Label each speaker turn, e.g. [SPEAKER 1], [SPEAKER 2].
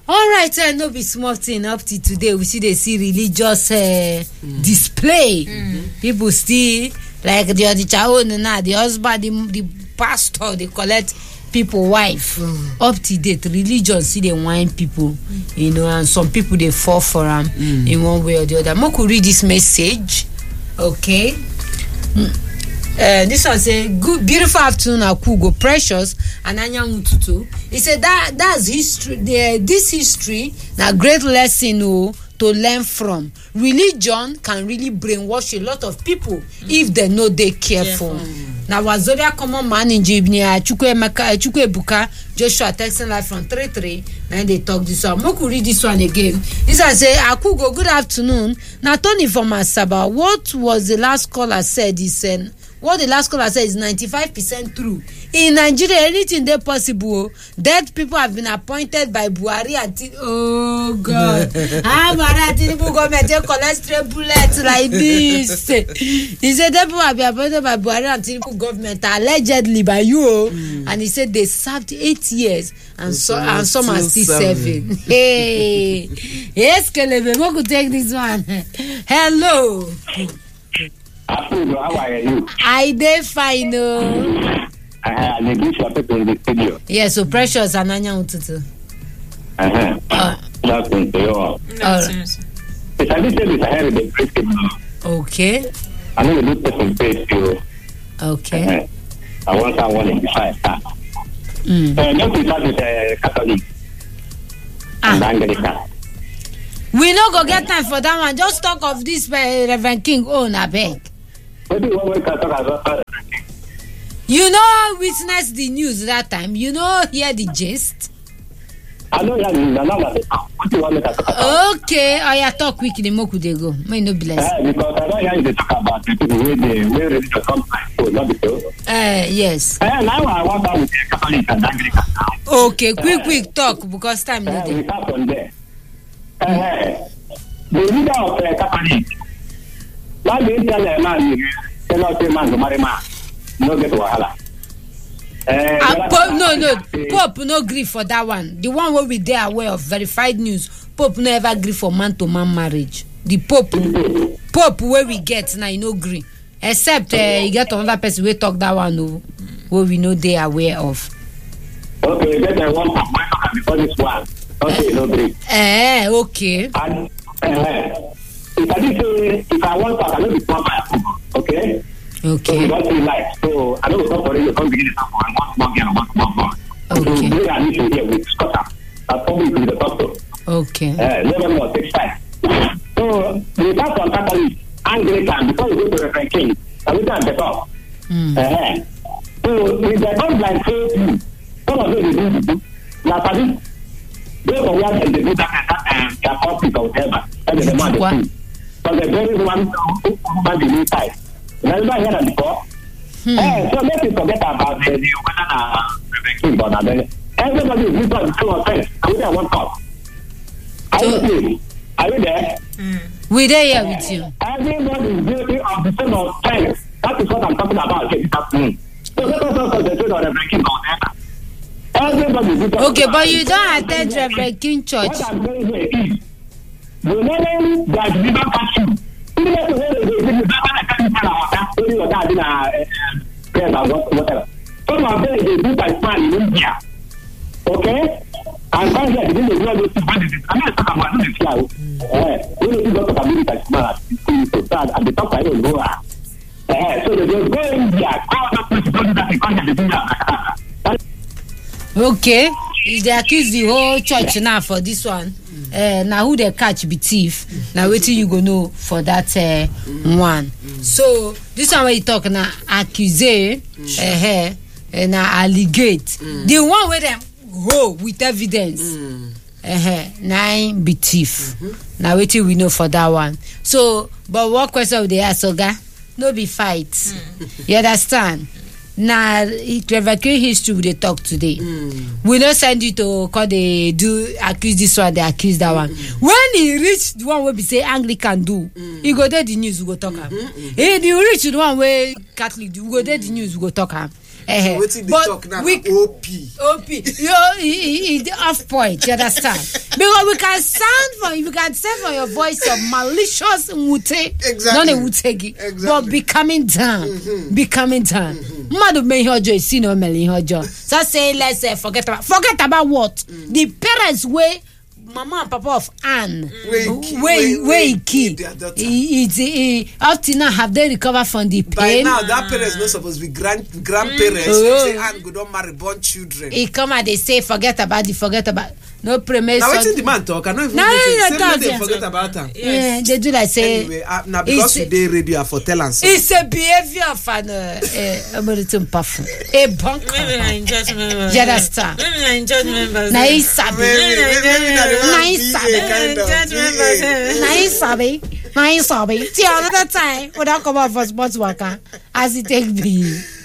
[SPEAKER 1] All right, no be small thing up to today. We see religious display. People still like the child now, the husband, the pastor, they collect people wife. Up to date, religion see they wine people, and some people they fall for them in one way or the other. Moku read this message, okay? This one say, good, beautiful afternoon, Akugo, precious, and Anya Mututu. He said that's history. This history, a great lesson to learn from. Religion can really brainwash a lot of people if they know they careful. Now, Wazoria common man in Jibnia, Chukwe Buka, Joshua texting live from 33, and they talk this one. Moku read this one again. This one say, Akugo, good afternoon. Now, Tony from Asaba, what was the last caller said? He said, what the last caller said is 95% true. In Nigeria, anything they possible. Dead people have been appointed by Buhari and oh God. Buhari Tinubu government they collect bullets like this. He said dead people have been appointed by Buhari and Tinubu government allegedly by you. And he said they served 8 years and some are still serving. Hey, yes, Kelebe, who could take this one? Hello.
[SPEAKER 2] How are you?
[SPEAKER 1] I dey fine. Yes, so precious and Anya Ututu. Okay.
[SPEAKER 2] I know the person pays you.
[SPEAKER 1] Okay.
[SPEAKER 2] I want someone in the fire. Not to start with Catholic and Anglican.
[SPEAKER 1] We no go get time for that one. Just talk of this Reverend King own, I beg. You know, witness the news that time. You know, hear the gist.
[SPEAKER 2] I know that news. What do you want me to talk about?
[SPEAKER 1] Okay, I talk quickly. Moku they go. May no bless.
[SPEAKER 2] Because I don't hear you talk about the people where ready to come. Not because.
[SPEAKER 1] Yes.
[SPEAKER 2] Now I want to with the Catholic and Anglican now.
[SPEAKER 1] Okay, quick talk because time no
[SPEAKER 2] we start from there. The leader of Catholic. Why do you tell a man you cannot say man to marry man? No get wahala.
[SPEAKER 1] No. Pope no agree for that one. The one where we dey aware of verified news. Pope no ever agree for man to man marriage. The Pope where we get now, no agree. Except you get another person we talk that one where we know they aware of.
[SPEAKER 2] Okay, get one Pope before this one. Okay, no agree.
[SPEAKER 1] Okay.
[SPEAKER 2] And if I want to, I know the proper. Okay.
[SPEAKER 1] Okay.
[SPEAKER 2] So we don't feel like. So I know for you come begin to talk for one more girl, one more boy.
[SPEAKER 1] Okay.
[SPEAKER 2] So we are need to hear with Scott. That's probably to the doctor.
[SPEAKER 1] Okay.
[SPEAKER 2] Never more 6 times. So we start from Catholic, Anglican before we go to Reverend King. I will start the top. So if they don't like say some of them they do. Now Paddy, they go work and they do that their conflict or whatever. And they demand the food. But the very one who the new type. Remember here and before? So let's forget about the Reverend King, but then everybody is different to offense. I will have one call. Are you there?
[SPEAKER 1] We there here with you.
[SPEAKER 2] Everybody is guilty of the same offense. That is what I'm talking about this afternoon. So let us not concentrate on Reverend King or whatever. Everybody is different.
[SPEAKER 1] Okay, but you don't attend Reverend King Church.
[SPEAKER 2] What I'm saying here is, the moment that we don't catch you, even if they give you better than whatever. Some of them they do by plan in India. Okay? And finally, they didn't do all those things. I'm not talking about this here. We don't talk about it as smart. It's sad. And the top I don't go. So they go India. All that place is only that they can't do that.
[SPEAKER 1] Okay. If they accuse the whole church now for this one, now who they catch be thief. Now wait till you go know for that one. So this one where you talk now accuse, now allegate. The one where them go with evidence. Nine be thief. Now wait till we know for that one. So, but what question they ask, Oga? No be fight. You understand? Now, Reverend King history they talk today. We don't send you to call they do accuse this one, they accuse that one. When he reach the one where we say Anglican do, he go there the news we go talk him. He reach the one where Catholic do, we go there the news we go talk him.
[SPEAKER 3] Wetin dey talk now? OP.
[SPEAKER 1] You off point. You understand? Because we can sound from your voice of malicious wute, not a wutegi, but becoming down. Madu me hojo is no meli hojo. So say let's forget about what the parents way. Mama and Papa of Anne, way key. Often now have they recovered from the pain?
[SPEAKER 3] By now, that parents not supposed to be grandparents. Say Anne go don't marry born children.
[SPEAKER 1] He come and they say forget about. No premise.
[SPEAKER 3] Now what's the man talk? I know if they forget about her.
[SPEAKER 1] Yeah, they do like say.
[SPEAKER 3] Anyway, now because today radio for tell and so.
[SPEAKER 1] It's a behavior of an a bunk.
[SPEAKER 4] Maybe I enjoy members.
[SPEAKER 1] You understand?
[SPEAKER 4] Maybe I enjoy members.
[SPEAKER 1] Nice sabi. See another time when I come out for sports worker as it take me.